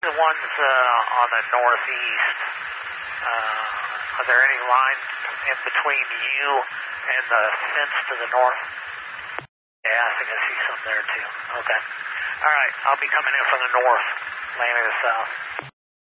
The ones on the northeast, are there any lines in between you and the fence to the north? Yeah, I think I see some there too. Okay. All right, I'll be coming in from the north, landing the south.